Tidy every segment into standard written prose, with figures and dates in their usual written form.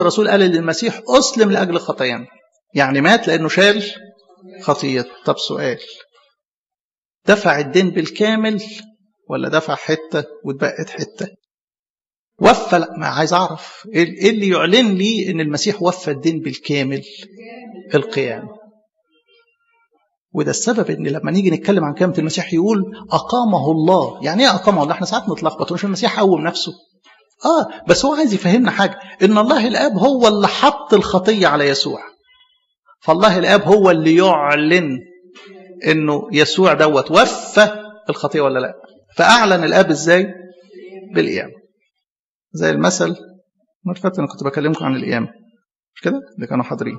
الرسول قال للمسيح أسلم لأجل خطايانا، يعني مات لأنه شال خطيئة. طب سؤال، دفع الدين بالكامل ولا دفع حتة واتبقت حتة؟ وفى؟ لا، ما عايز أعرف إيه اللي يعلن لي إن المسيح وفى الدين بالكامل؟ القيامة. وده السبب إن لما نيجي نتكلم عن قيامة المسيح يقول أقامه الله. يعني إيه أقامه الله؟ إحنا ساعات نتلخبط، مش المسيح قوم نفسه؟ بس هو عايز يفهمنا حاجة، إن الله الآب هو اللي حط الخطية على يسوع. فالله الآب هو اللي يعلن إنه يسوع دوت وفى الخطية ولا لا. فأعلن الآب إزاي؟ بالقيامة. زي المثل، مرة فاتت أنا كنت بكلمكم عن القيامة، مش كده؟ اللي كانوا حاضرين.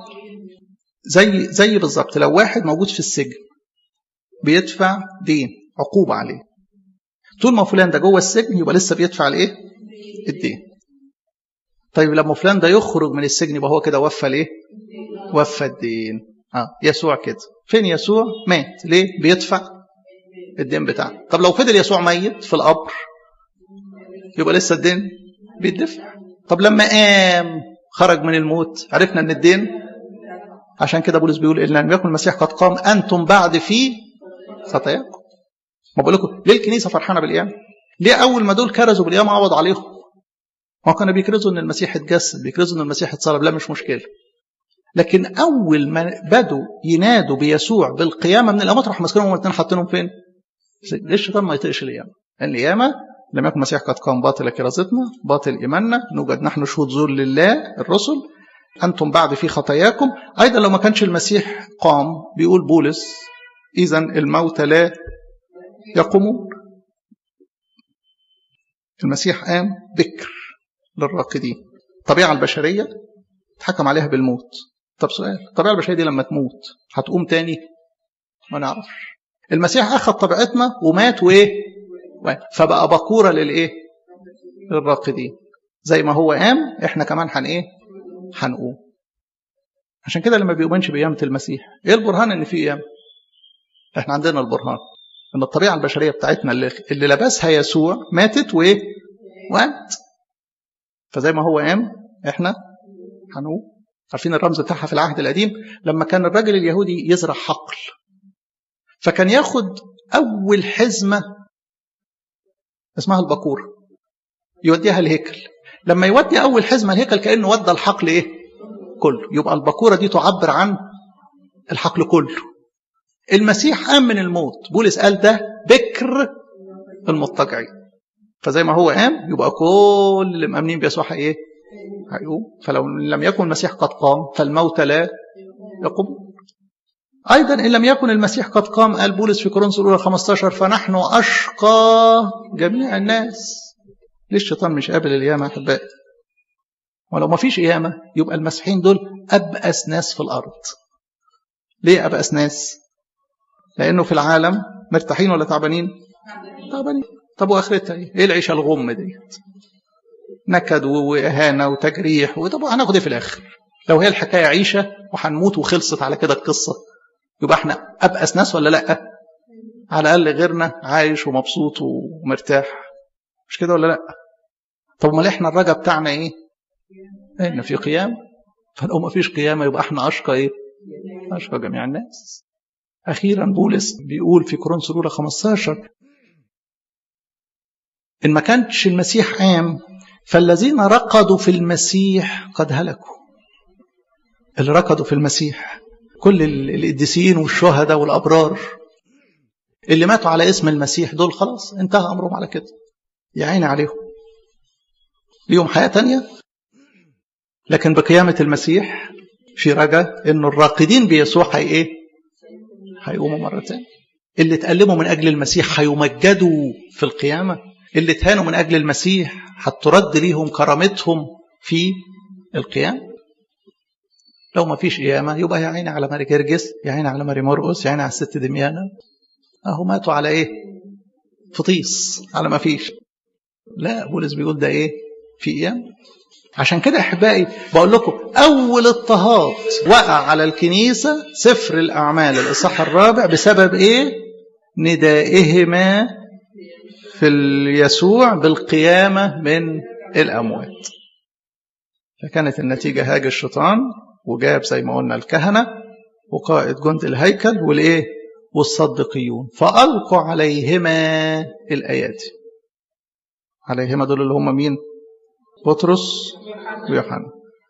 زي بالظبط لو واحد موجود في السجن بيدفع دين عقوبة عليه، طول ما فلان ده جوه السجن يبقى لسه بيدفع الايه؟ الدين. طيب لما فلان ده يخرج من السجن يبقى هو كده وفى الايه؟ وفى الدين. يسوع كده. فين يسوع؟ مات. ليه؟ بيدفع الدين بتاعه. طب لو فضل يسوع ميت في القبر يبقى لسه الدين بيدفع. طب لما قام خرج من الموت عرفنا ان الدين. عشان كده بولس بيقول ان لم يكن المسيح قد قام انتم بعد في خطاياكم. ما بقول لكم ليه الكنيسه فرحانه بالقيامه؟ ليه اول ما دول كرزوا بالقيامه عوض عليهم؟ ما كانوا بيكرزوا ان المسيح اتجسد، بيكرزوا ان المسيح اتصلب، لا مش مشكله. لكن اول ما بدوا ينادوا بيسوع بالقيامه من الاموات راح ماسكينهم الاثنين حاطينهم فين؟ ليه الشيطان ما يطيقش القيامه؟ القيامه لم يكن المسيح قد قام باطل كرازتنا، باطل ايماننا، نوجد نحن شهود زور لله الرسل، انتم بعد في خطاياكم. ايضا لو ما كانش المسيح قام بيقول بولس اذا الموت لا يقومون. المسيح قام بكر للراقدين. الطبيعه البشريه اتحكم عليها بالموت. طب سؤال، الطبيعه البشريه دي لما تموت هتقوم تاني؟ ما نعرفش. المسيح اخذ طبيعتنا ومات وايه؟ فبقى بكوره للايه؟ للراقدين. زي ما هو قام احنا كمان هنقوم. عشان كده لما بيؤمنش بقيامه المسيح، ايه البرهان ان في قيامه؟ احنا عندنا البرهان ان الطبيعه البشريه بتاعتنا اللي لبسها يسوع ماتت وقامت. فزي ما هو قام احنا هنقوم. عارفين الرمز بتاعها في العهد القديم لما كان الراجل اليهودي يزرع حقل، فكان ياخد اول حزمه اسمها البكوره يوديها الهيكل. لما يودي اول حزمه الهيكل كانه ودى الحقل كله. يبقى البكوره دي تعبر عن الحقل كله. المسيح قام من الموت، بولس قال ده بكر المضطجعين. فزي ما هو قام يبقى كل اللي مؤمنين بيسوع هيقوم. فلو لم يكن المسيح قد قام فالموت لا يقوم. ايضا ان لم يكن المسيح قد قام قال بولس في كورنثوس الاولى 15 فنحن اشقى جميع الناس. ليه الشيطان مش قابل القيامه يا احبائي؟ ولو ما فيش قيامه يبقى المسيحيين دول ابأس ناس في الارض. ليه ابأس ناس؟ لانه في العالم مرتاحين ولا تعبانين؟ تعبانين. طب واخرتها ايه العيشه الغم ديت؟ نكد واهانه وتجريح. طب هناخد ايه في الاخر؟ لو هي الحكايه عيشه وهنموت وخلصت على كده القصه يبقى احنا ابأس ناس ولا لا؟ على الاقل غيرنا عايش ومبسوط ومرتاح، مش كده ولا لا؟ طب امال احنا الرجا بتاعنا ايه؟ ان في قيامه. فلو ما فيش قيامه يبقى احنا اشقى اشقى جميع الناس. اخيرا بولس بيقول في كورنثوس الاولى 15 ان ما كانش المسيح قام فالذين رقدوا في المسيح قد هلكوا. اللي رقدوا في المسيح كل القديسين والشهداء والابرار اللي ماتوا على اسم المسيح دول خلاص انتهى امرهم على كده. يا عيني عليهم، ليهم حياه تانية. لكن بقيامه المسيح في رجاء انه الراقدين بيسوع هيقوموا مره تانية. اللي اتألموا من اجل المسيح هيمجدوا في القيامه. اللي اتهانوا من اجل المسيح هترد ليهم كرامتهم في القيامه. لو ما فيش قيامه يبقى يا عيني على ماري جرجس، يا عيني على ماري مرقس، يا عيني على الست دميانه. اهو ماتوا على فطيس على ما فيش. لا، بولس بيقول ده في قيامه. عشان كده احبائي بقول لكم اول اضطهاد وقع على الكنيسه سفر الاعمال الاصحاح 4 بسبب ندائهما في يسوع بالقيامه من الاموات. فكانت النتيجة هاج الشيطان وجاب زي ما قلنا الكهنة وقائد جند الهيكل والإيه والصدقيون، فألقوا عليهما الأيادي. عليهما دول اللي هم مين؟ بطرس ويوحنا.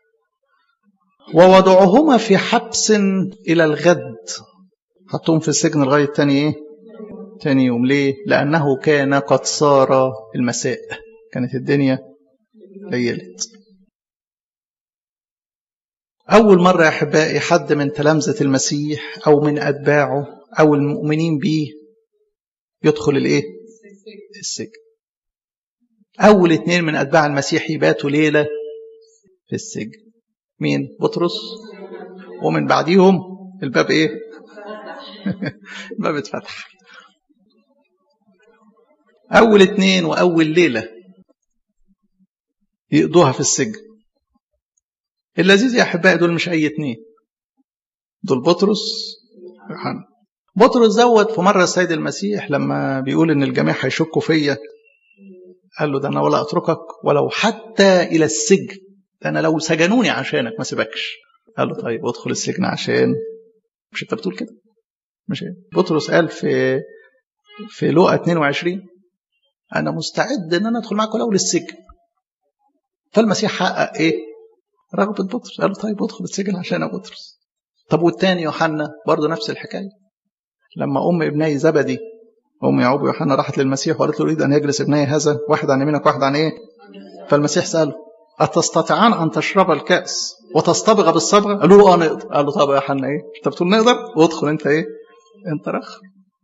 ووضعهما في حبس إلى الغد، حطهم في السجن لغاية تاني يوم. ليه؟ لأنه كان قد صار المساء، كانت الدنيا ليلت. أول مرة يا أحبائي حد من تلامذة المسيح أو من أتباعه أو المؤمنين به يدخل السجن. أول 2 من أتباع المسيح يباتوا ليلة في السجن. مين؟ بطرس. ومن بعديهم الباب الباب اتفتح. أول 2 وأول ليلة يقضوها في السجن. اللذيذ يا أحبائي دول مش أي 2، دول بطرس ويوحنا. بطرس زود في مرة السيد المسيح لما بيقول إن الجميع هيشكوا فيا، قال له ده أنا ولا أتركك ولو حتى إلى السجن، ده أنا لو سجنوني عشانك ما سيبكش. قال له طيب ادخل السجن عشان، مش أنت بتقول كده؟ مش بطرس قال في لوقا 22 أنا مستعد إن أنا أدخل معك ولو للسجن. فالمسيح حقق رغبة بطرس، قال له طيب ادخل السجن عشان بطرس. طب والتاني يوحنا برضه نفس الحكاية، لما ابني زبدي يعقوب ويوحنا راحت للمسيح وقالت له أريد أن يجلس ابني هذا واحد عن يمينك واحد عن فالمسيح سأله أتستطيعان أن تشرب الكأس وتصطبغ بالصبغة؟ قالوا له نقدر. قال له طب يا يوحنا أنت بتقول نقدر؟ وادخل أنت أنت رخ.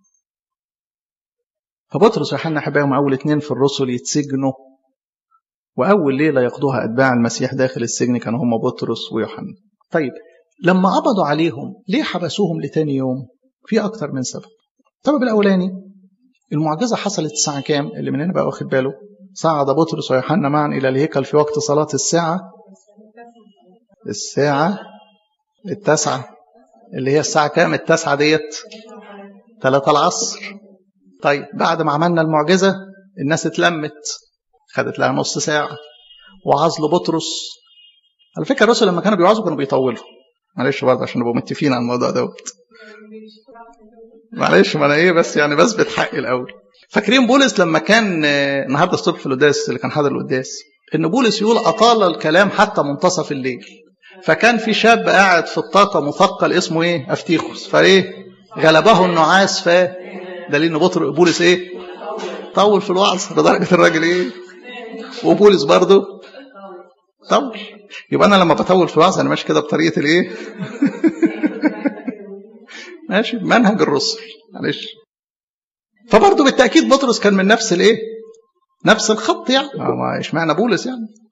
فبطرس ويوحنا حبايبهم أول 2 في الرسل يتسجنوا، وأول ليلة يقضوها أتباع المسيح داخل السجن كانوا هم بطرس ويوحنا. طيب لما قبضوا عليهم ليه حبسوهم لتاني يوم؟ في أكتر من سبب. السبب الأولاني المعجزة حصلت الساعة كام؟ اللي مننا بقى واخد باله، صعد بطرس ويوحنا معا إلى الهيكل في وقت صلاة الساعة 9، اللي هي الساعة كام؟ 9 ديت 3 العصر. طيب بعد ما عملنا المعجزة الناس اتلمت، خدت لها نص ساعة، وعظل بطرس. على فكرة الرسل لما كانوا بيوعظوا كانوا بيطولوا، معلش برضه عشان نبقى متفقين على الموضوع دوت، معلش ما انا بس بثبت حقي الاول. فاكرين بولس لما كان النهارده الصبح في القداس اللي كان حاضر القداس، ان بولس يقول اطال الكلام حتى منتصف الليل، فكان في شاب قاعد في الطاقه مثقل اسمه افتيخوس، غلبه النعاس، دليل ان بولس طول في الوعظ لدرجه الراجل وبولس برضه طول. يبقى انا لما بطول في الوعظ انا ماشي كده بطريقه ماشي منهج الرسل، معلش. فبرضه بالتأكيد بطرس كان من نفس نفس الخط، ما اشمعنى بولس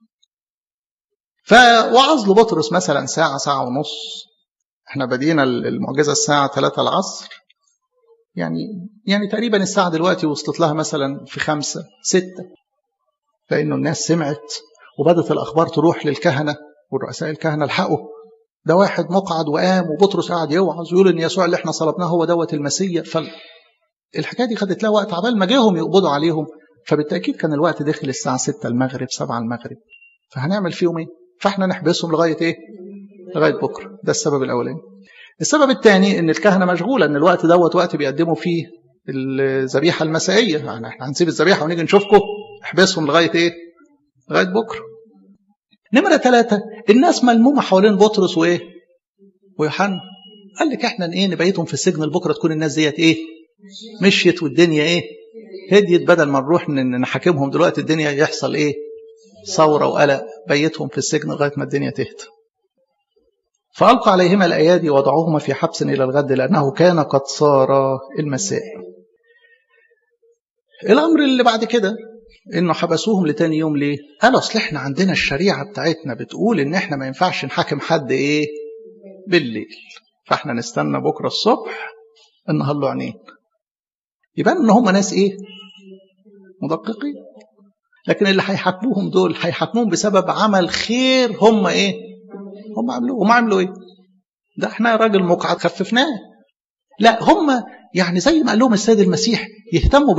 فوعظ له بطرس مثلا ساعة ونص. احنا بدينا المعجزة الساعة 3 العصر، يعني تقريبا الساعة دلوقتي وصلت لها مثلا في 5 6، فإنه الناس سمعت وبدت الأخبار تروح للكهنة والرؤساء الكهنة الحقوا ده واحد مقعد وقام، وبطرس قاعد يوعظ ويقول ان يسوع اللي احنا صلبناه هو دوت المسيح. فالحكايه دي خدت لها وقت عبال ما جاهم يقبضوا عليهم. فبالتاكيد كان الوقت داخل الساعه 6 المغرب 7 المغرب، فهنعمل فيهم فاحنا نحبسهم لغايه لغايه بكره. ده السبب الاولاني. السبب الثاني ان الكهنه مشغوله، ان الوقت دوت وقت بيقدموا فيه الذبيحه المسائيه، يعني احنا هنسيب الذبيحه ونيجي نشوفكم، احبسهم لغايه لغايه بكره. نمرة 3 الناس ملمومة حوالين بطرس ويوحنا، قال لك احنا نبيتهم في السجن لبكره تكون الناس ديت مشيت والدنيا هديت، بدل ما نروح نحاكمهم دلوقتي الدنيا يحصل ثوره وقلق، بيتهم في السجن لغايه ما الدنيا تهدى. فألقى عليهما الأيادي وضعوهما في حبس إلى الغد لأنه كان قد صار المساء. الأمر اللي بعد كده إنه حبسوهم لتاني يوم. ليه؟ قالوا أصل إحنا عندنا الشريعة بتاعتنا بتقول إن إحنا ما ينفعش نحاكم حد بالليل، فإحنا نستنى بكرة الصبح النهار له عينين. يبان إن هم ناس مدققين. لكن اللي هيحاكموهم دول هيحاكموهم بسبب عمل خير هم هم عملوه. هم عملوا ده إحنا راجل مقعد خففناه. لا، هم زي ما قال لهم السيد المسيح يهتموا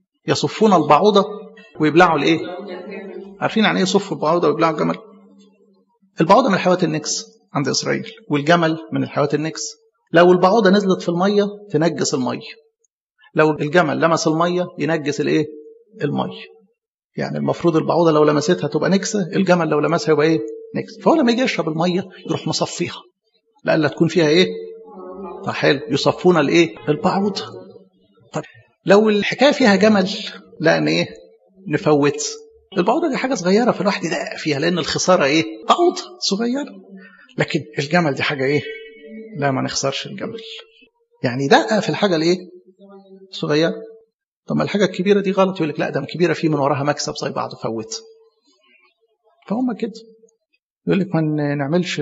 يصفون البعوضة ويبلعوا عارفين يعني يصفوا البعوضة ويبلعوا الجمل؟ البعوضة من الحيوانات النكس عند إسرائيل، والجمل من الحيوانات النكس. لو البعوضة نزلت في المية تنجس المية، لو الجمل لمس المية ينجس الايه؟ المية. يعني المفروض البعوضة لو لمستها تبقى نكسة، الجمل لو لمسها يبقى ايه؟ نكسة. فهو لما يجي يشرب المية يروح مصفيها لألا تكون فيها ايه؟ فحلو، يصفون الايه؟ البعوضة. طب لو الحكاية فيها جمل، لا ايه؟ نفوت. البعوضة دي حاجة صغيرة فالواحد يدقق فيها لأن الخسارة ايه؟ بعوضة صغيرة. لكن الجمل دي حاجة ايه؟ لا ما نخسرش الجمل. يعني دقق في الحاجة الايه؟ صغيرة. طب ما الحاجة الكبيرة دي غلط، يقول لك لا ده الكبيرة فيه من وراها مكسب زي بعض فوت. فهم كده يقول لك ما نعملش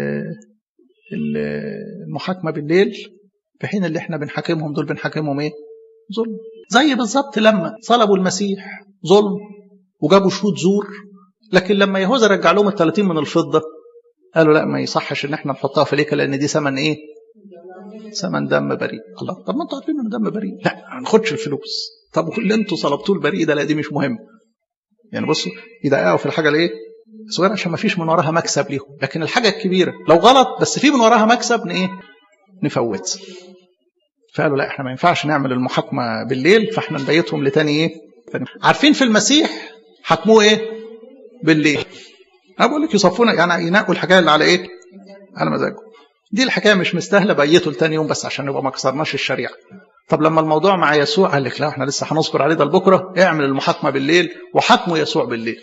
المحاكمة بالليل، في حين اللي احنا بنحاكمهم دول بنحاكمهم ايه؟ ظلم. زي بالظبط لما صلبوا المسيح ظلم وجابوا شهود زور، لكن لما يهوذا رجع لهم ال30 من الفضة قالوا لا ما يصحش ان احنا نحطها في الهيكل لان دي ثمن ايه؟ ثمن دم بريء. الله، طب ما انتوا عارفين ان دم بريء. لا ما ناخدش الفلوس. طب اللي انتوا صلبتوه البريء ده لا دي مش مهم. يعني بصوا يدققوا في الحاجه الايه؟ صغيره عشان ما فيش من وراها مكسب ليهم، لكن الحاجه الكبيره لو غلط بس في من وراها مكسب ايه؟ نفوت. فقالوا لا احنا ما ينفعش نعمل المحاكمه بالليل، فاحنا نبيتهم لتاني ايه؟ عارفين في المسيح حكموه ايه؟ بالليل. انا بقول لك يصفونا، يعني ينقوا الحكايه اللي على ايه؟ على مزاجهم. دي الحكايه مش مستاهله بيته لتاني يوم بس عشان نبقى ما كسرناش الشريعه. طب لما الموضوع مع يسوع قال لك لا احنا لسه هنصبر عليه ده لبكره، اعمل المحاكمه بالليل وحكموا يسوع بالليل.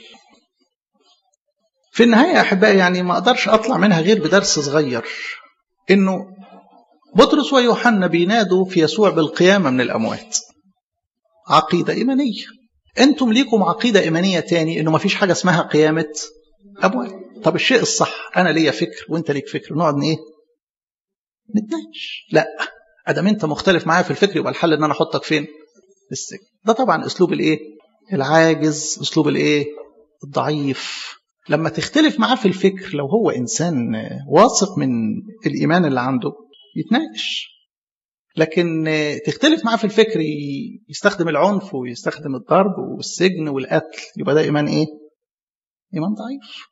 في النهايه يا احبائي يعني ما اقدرش اطلع منها غير بدرس صغير، انه بطرس ويوحنا بينادوا في يسوع بالقيامه من الاموات. عقيده ايمانيه. انتم ليكم عقيده ايمانيه تاني انه ما فيش حاجه اسمها قيامه اموات. طب الشيء الصح، انا ليا فكر وانت ليك فكر، نقعد ايه؟ نتناقش. لا ادام انت مختلف معايا في الفكر يبقى الحل ان انا احطك فين؟ في السجن. ده طبعا اسلوب الايه؟ العاجز، اسلوب الايه؟ الضعيف. لما تختلف معاه في الفكر لو هو انسان واثق من الايمان اللي عنده يتناقش، لكن تختلف معاه في الفكر يستخدم العنف ويستخدم الضرب والسجن والقتل، يبقى ده ايمان ايه؟ ايمان ضعيف.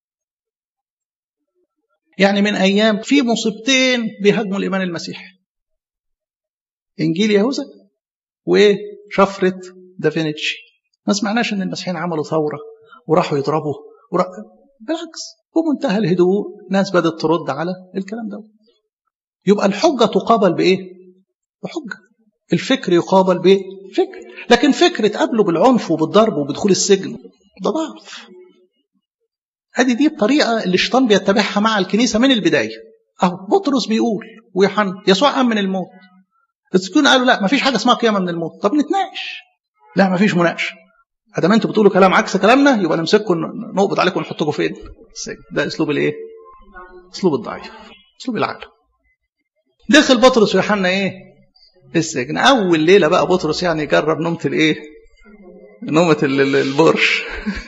يعني من ايام في مصيبتين بيهاجموا الايمان المسيحي: انجيل يهوذا وشفره دافينشي. ما سمعناش ان المسيحيين عملوا ثوره وراحوا يضربوا بالعكس بمنتهى الهدوء ناس بدات ترد على الكلام ده. يبقى الحجه تقابل بايه؟ بحجه. الفكر يقابل بفكر، لكن فكر تقابله بالعنف وبالضرب وبدخول السجن ده ضعف. دي الطريقه اللي الشيطان بيتبعها مع الكنيسه من البدايه. اهو بطرس بيقول ويوحنا يسوع قام من الموت، السكون قالوا لا ما فيش حاجه اسمها قيامه من الموت. طب نتناقش. لا ما فيش مناقشه. ادام انتوا بتقولوا كلام عكس كلامنا يبقى نمسككم نقبض عليكم ونحطكم فين؟ السجن. ده اسلوب الايه؟ اسلوب الضعيف، اسلوب العقل. دخل بطرس ويوحنا ايه؟ السجن. اول ليله بقى بطرس يعني يجرب نومه الايه؟ نومه البرش.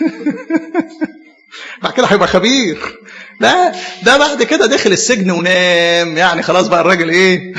بعد كده هيبقى خبير. لا ده بعد كده دخل السجن ونام، يعني خلاص بقى الراجل ايه؟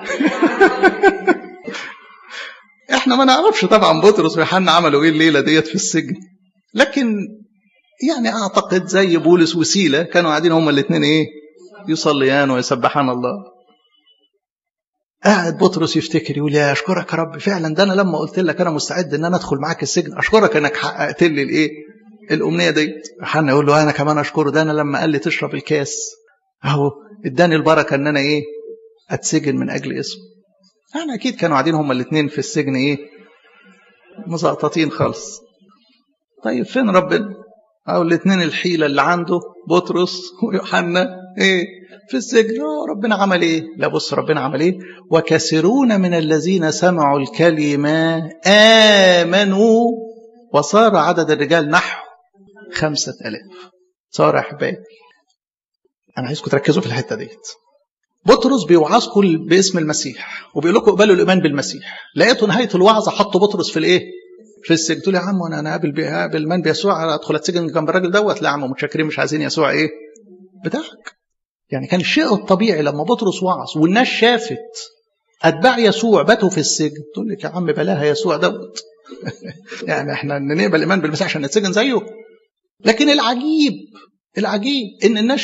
احنا ما نعرفش طبعا بطرس ويوحنا عملوا ايه الليله ديت في السجن، لكن يعني اعتقد زي بولس وسيله كانوا قاعدين هما الاثنين ايه؟ يصليان ويسبحان الله. قاعد بطرس يفتكر يقول يا اشكرك يا رب، فعلا ده انا لما قلت لك انا مستعد ان انا ادخل معاك السجن، اشكرك انك حققت لي الايه؟ الامنيه دي. يوحنا يقول له انا كمان اشكره، ده انا لما قال لي تشرب الكاس اهو اداني البركه ان انا ايه؟ اتسجن من اجل اسمه. يعني اكيد كانوا قاعدين هما الاثنين في السجن ايه؟ مزقططين خالص. طيب فين ربنا؟ او الاثنين الحيله اللي عنده بطرس ويوحنا ايه؟ في السجن. ربنا عمل ايه؟ لا بص ربنا عمل ايه؟ وكثيرون من الذين سمعوا الكلمة آمنوا وصار عدد الرجال نحو 5000. صار احبائي انا عايزكم تركزوا في الحته ديت. بطرس بيوعظكم باسم المسيح وبيقول لكم اقبلوا الايمان بالمسيح. لقيتوا نهايه الوعظه حطوا بطرس في الايه؟ في السجن. تقول يا عم انا قابل الايمان بيسوع ادخل اتسجن جنب الراجل دوت؟ لا يا عم متشكرين مش عايزين يسوع ايه؟ بتاعك. يعني كان الشيء الطبيعي لما بطرس وعظ والناس شافت اتباع يسوع باتوا في السجن تقول لك يا عم بلاها يسوع دوت. يعني احنا نقبل الايمان بالمسيح عشان نتسجن زيه؟ لكن العجيب العجيب إن الناس